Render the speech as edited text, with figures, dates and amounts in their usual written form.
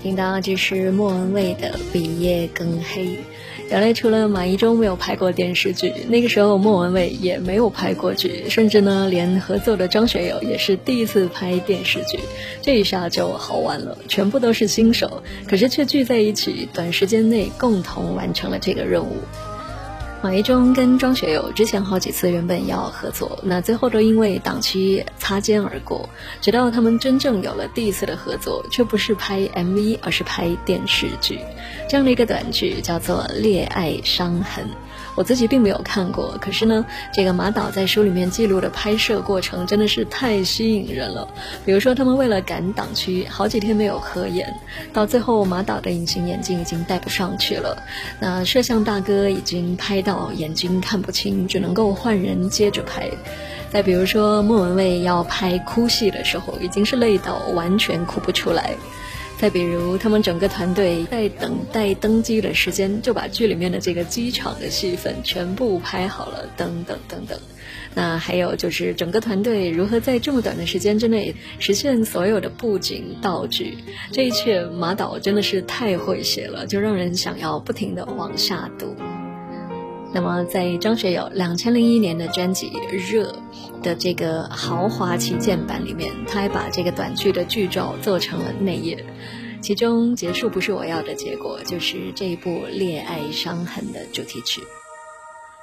听到这是莫文蔚的《比夜更黑》。原来除了马一中没有拍过电视剧，那个时候莫文蔚也没有拍过剧，甚至呢连合作的张学友也是第一次拍电视剧。这一下就好玩了，全部都是新手，可是却聚在一起，短时间内共同完成了这个任务。马一中跟张学友之前好几次原本要合作，那最后都因为档期擦肩而过，直到他们真正有了第一次的合作，却不是拍 MV 而是拍电视剧。这样的一个短剧叫做《恋爱伤痕》，我自己并没有看过，可是呢这个马导在书里面记录的拍摄过程真的是太吸引人了。比如说他们为了赶档期，好几天没有合眼，到最后马导的隐形眼镜已经戴不上去了，那摄像大哥已经拍到眼睛看不清，只能够换人接着拍。再比如说莫文蔚要拍哭戏的时候，已经是累到完全哭不出来。再比如他们整个团队在等待登机的时间，就把剧里面的这个机场的戏份全部拍好了，等等等等。那还有就是整个团队如何在这么短的时间之内实现所有的布景道具，这一切马导真的是太会写了，就让人想要不停地往下读。那么在张学友2001年的专辑《热》的这个豪华旗舰版里面，他还把这个短剧的剧照做成了内页，其中结束不是我要的结果，就是这一部《恋爱伤痕》的主题曲。